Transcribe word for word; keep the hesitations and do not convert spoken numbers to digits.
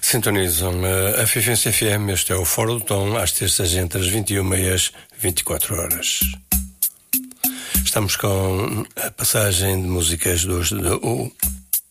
Sintonizam a Fifense F M. Este é o Fora do Tom, às terças entre as vinte e uma e as vinte e quatro horas. Estamos com a passagem de músicas dos, do,